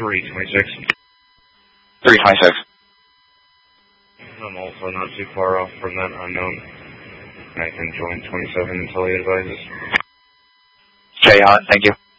326. 326. I'm also not too far off from that unknown. I can join 27 until he advises. Jay Hunt, thank you.